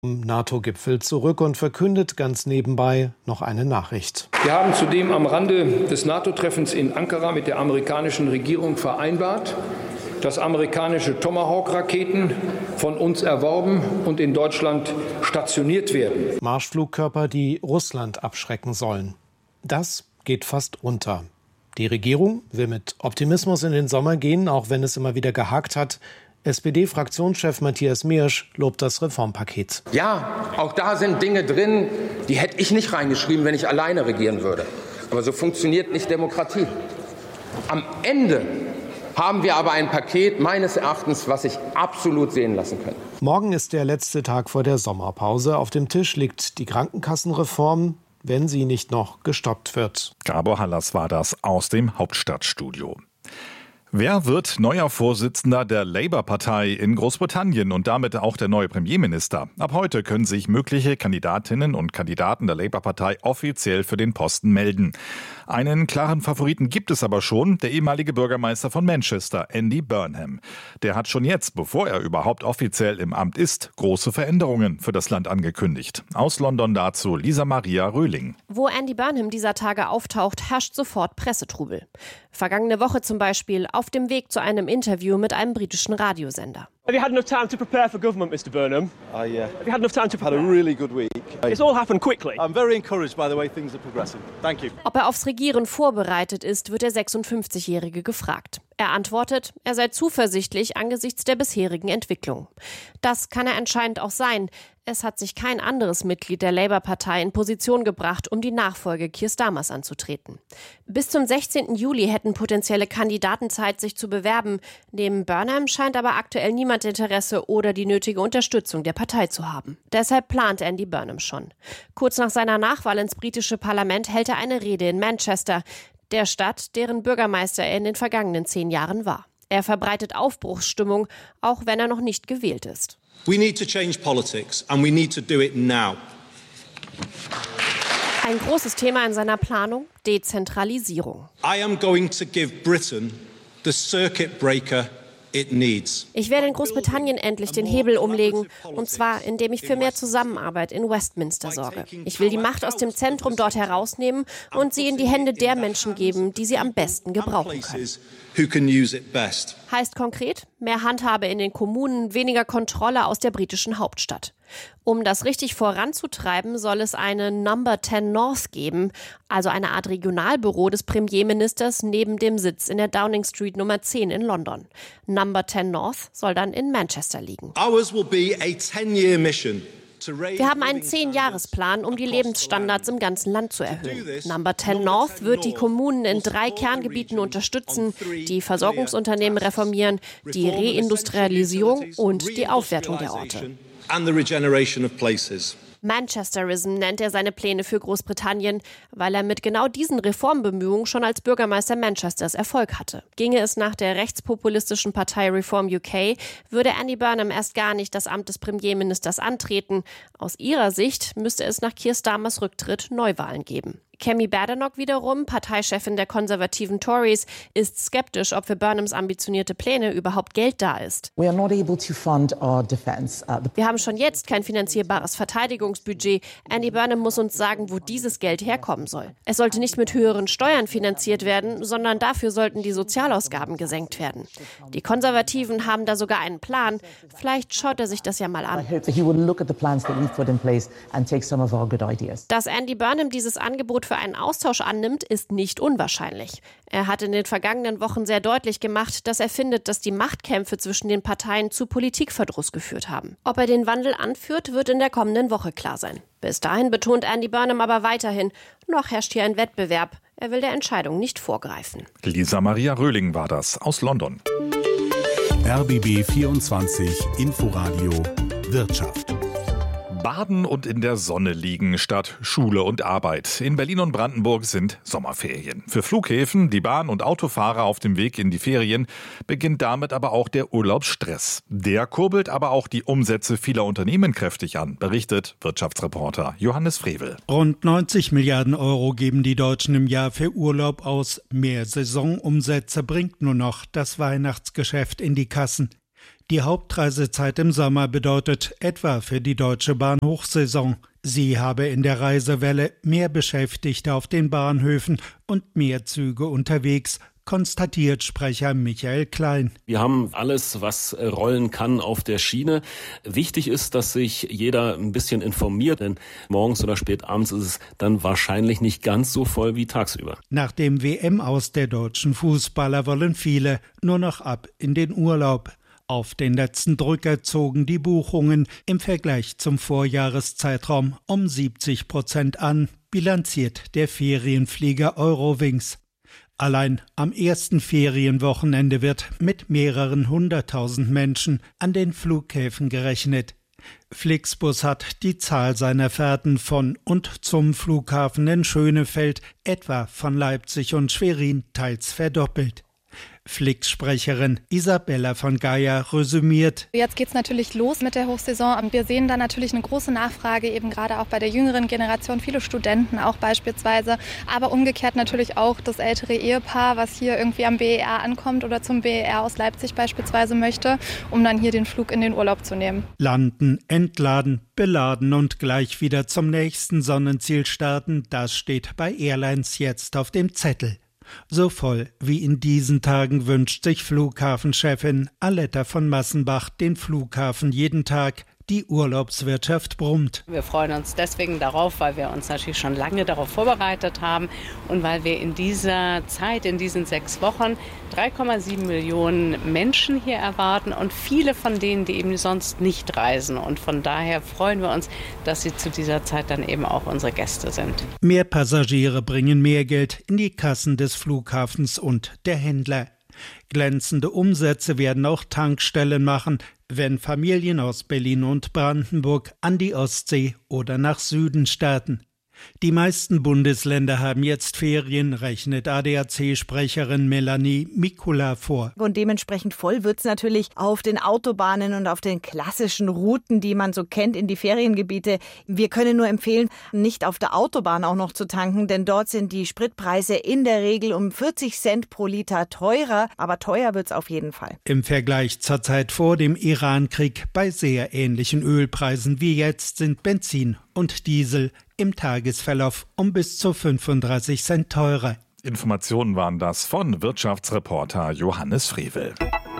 NATO-Gipfel zurück und verkündet ganz nebenbei noch eine Nachricht. Wir haben zudem am Rande des NATO-Treffens in Ankara mit der amerikanischen Regierung vereinbart, dass amerikanische Tomahawk-Raketen von uns erworben und in Deutschland stationiert werden. Marschflugkörper, die Russland abschrecken sollen. Das geht fast unter. Die Regierung will mit Optimismus in den Sommer gehen, auch wenn es immer wieder gehakt hat. SPD-Fraktionschef Matthias Miersch lobt das Reformpaket. Ja, auch da sind Dinge drin, die hätte ich nicht reingeschrieben, wenn ich alleine regieren würde. Aber so funktioniert nicht Demokratie. Am Ende haben wir aber ein Paket meines Erachtens, was sich absolut sehen lassen kann. Morgen ist der letzte Tag vor der Sommerpause. Auf dem Tisch liegt die Krankenkassenreform, wenn sie nicht noch gestoppt wird. Gabor Hallas war das aus dem Hauptstadtstudio. Wer wird neuer Vorsitzender der Labour-Partei in Großbritannien und damit auch der neue Premierminister? Ab heute können sich mögliche Kandidatinnen und Kandidaten der Labour-Partei offiziell für den Posten melden. Einen klaren Favoriten gibt es aber schon, der ehemalige Bürgermeister von Manchester, Andy Burnham. Der hat schon jetzt, bevor er überhaupt offiziell im Amt ist, große Veränderungen für das Land angekündigt. Aus London dazu Lisa Maria Röhling. Wo Andy Burnham dieser Tage auftaucht, herrscht sofort Pressetrubel. Vergangene Woche zum Beispiel auf dem Weg zu einem Interview mit einem britischen Radiosender. Have you had enough time to prepare for government, Mr. Burnham? Yeah. Have you had enough time to prepare? Had a really good week. It's all happened quickly. I'm very encouraged by the way things are progressing. Thank you. Ob er aufs Regieren vorbereitet ist, wird der 56-Jährige gefragt. Er antwortet, er sei zuversichtlich angesichts der bisherigen Entwicklung. Das kann er anscheinend auch sein. Es hat sich kein anderes Mitglied der Labour-Partei in Position gebracht, um die Nachfolge Keir Starmers anzutreten. Bis zum 16. Juli hätten potenzielle Kandidaten Zeit, sich zu bewerben. Neben Burnham scheint aber aktuell niemand Interesse oder die nötige Unterstützung der Partei zu haben. Deshalb plant Andy Burnham schon. Kurz nach seiner Nachwahl ins britische Parlament hält er eine Rede in Manchester, der Stadt, deren Bürgermeister er in den vergangenen 10 Jahren war. Er verbreitet Aufbruchsstimmung, auch wenn er noch nicht gewählt ist. We need to change politics and we need to do it now. Ein großes Thema in seiner Planung: Dezentralisierung. I am going to give Britain the circuit breaker it needs. Ich werde in Großbritannien endlich den Hebel umlegen, und zwar indem ich für mehr Zusammenarbeit in Westminster sorge. Ich will die Macht aus dem Zentrum dort herausnehmen und sie in die Hände der Menschen geben, die sie am besten gebrauchen können. Heißt konkret, mehr Handhabe in den Kommunen, weniger Kontrolle aus der britischen Hauptstadt. Um das richtig voranzutreiben, soll es eine Number 10 North geben, also eine Art Regionalbüro des Premierministers neben dem Sitz in der Downing Street Nummer 10 in London. Number 10 North soll dann in Manchester liegen. Ours will be a 10-year mission. Wir haben einen 10-Jahresplan, um die Lebensstandards im ganzen Land zu erhöhen. Number 10 North wird die Kommunen in 3 Kerngebieten unterstützen, die Versorgungsunternehmen reformieren, die Reindustrialisierung und die Aufwertung der Orte. Manchesterism nennt er seine Pläne für Großbritannien, weil er mit genau diesen Reformbemühungen schon als Bürgermeister Manchesters Erfolg hatte. Ginge es nach der rechtspopulistischen Partei Reform UK, würde Andy Burnham erst gar nicht das Amt des Premierministers antreten. Aus ihrer Sicht müsste es nach Keir Starmers Rücktritt Neuwahlen geben. Kemi Badenoch wiederum, Parteichefin der konservativen Tories, ist skeptisch, ob für Burnhams ambitionierte Pläne überhaupt Geld da ist. Wir haben schon jetzt kein finanzierbares Verteidigungsbudget. Andy Burnham muss uns sagen, wo dieses Geld herkommen soll. Es sollte nicht mit höheren Steuern finanziert werden, sondern dafür sollten die Sozialausgaben gesenkt werden. Die Konservativen haben da sogar einen Plan. Vielleicht schaut er sich das ja mal an. Dass Andy Burnham dieses Angebot für einen Austausch annimmt, ist nicht unwahrscheinlich. Er hat in den vergangenen Wochen sehr deutlich gemacht, dass er findet, dass die Machtkämpfe zwischen den Parteien zu Politikverdruss geführt haben. Ob er den Wandel anführt, wird in der kommenden Woche klar sein. Bis dahin betont Andy Burnham aber weiterhin, noch herrscht hier ein Wettbewerb. Er will der Entscheidung nicht vorgreifen. Lisa Maria Röhling war das aus London. RBB 24 Inforadio Wirtschaft. Baden und in der Sonne liegen statt Schule und Arbeit. In Berlin und Brandenburg sind Sommerferien. Für Flughäfen, die Bahn- und Autofahrer auf dem Weg in die Ferien beginnt damit aber auch der Urlaubsstress. Der kurbelt aber auch die Umsätze vieler Unternehmen kräftig an, berichtet Wirtschaftsreporter Johannes Frevel. Rund 90 Milliarden Euro geben die Deutschen im Jahr für Urlaub aus. Mehr Saisonumsätze bringt nur noch das Weihnachtsgeschäft in die Kassen. Die Hauptreisezeit im Sommer bedeutet etwa für die Deutsche Bahn Hochsaison. Sie habe in der Reisewelle mehr Beschäftigte auf den Bahnhöfen und mehr Züge unterwegs, konstatiert Sprecher Michael Klein. Wir haben alles, was rollen kann auf der Schiene. Wichtig ist, dass sich jeder ein bisschen informiert, denn morgens oder spät abends ist es dann wahrscheinlich nicht ganz so voll wie tagsüber. Nach dem WM-Aus der deutschen Fußballer wollen viele nur noch ab in den Urlaub. Auf den letzten Drücker zogen die Buchungen im Vergleich zum Vorjahreszeitraum um 70% an, bilanziert der Ferienflieger Eurowings. Allein am ersten Ferienwochenende wird mit mehreren 100.000 Menschen an den Flughäfen gerechnet. Flixbus hat die Zahl seiner Fahrten von und zum Flughafen in Schönefeld, etwa von Leipzig und Schwerin, teils verdoppelt. Flix-Sprecherin Isabella von Geier resümiert: Jetzt geht's natürlich los mit der Hochsaison und wir sehen da natürlich eine große Nachfrage, eben gerade auch bei der jüngeren Generation, viele Studenten auch beispielsweise, aber umgekehrt natürlich auch das ältere Ehepaar, was hier irgendwie am BER ankommt oder zum BER aus Leipzig beispielsweise möchte, um dann hier den Flug in den Urlaub zu nehmen. Landen, entladen, beladen und gleich wieder zum nächsten Sonnenziel starten, das steht bei Airlines jetzt auf dem Zettel. So voll wie in diesen Tagen wünscht sich Flughafenchefin Aletta von Massenbach den Flughafen jeden Tag. Die Urlaubswirtschaft brummt. Wir freuen uns deswegen darauf, weil wir uns natürlich schon lange darauf vorbereitet haben und weil wir in dieser Zeit, in diesen 6 Wochen 3,7 Millionen Menschen hier erwarten und viele von denen, die eben sonst nicht reisen. Und von daher freuen wir uns, dass sie zu dieser Zeit dann eben auch unsere Gäste sind. Mehr Passagiere bringen mehr Geld in die Kassen des Flughafens und der Händler. Glänzende Umsätze werden auch Tankstellen machen, wenn Familien aus Berlin und Brandenburg an die Ostsee oder nach Süden starten. Die meisten Bundesländer haben jetzt Ferien, rechnet ADAC-Sprecherin Melanie Mikula vor. Und dementsprechend voll wird es natürlich auf den Autobahnen und auf den klassischen Routen, die man so kennt in die Feriengebiete. Wir können nur empfehlen, nicht auf der Autobahn auch noch zu tanken, denn dort sind die Spritpreise in der Regel um 40 Cent pro Liter teurer. Aber teuer wird es auf jeden Fall. Im Vergleich zur Zeit vor dem Irankrieg bei sehr ähnlichen Ölpreisen wie jetzt sind Benzin und Diesel im Tagesverlauf um bis zu 35 Cent teurer. Informationen waren das von Wirtschaftsreporter Johannes Frevel.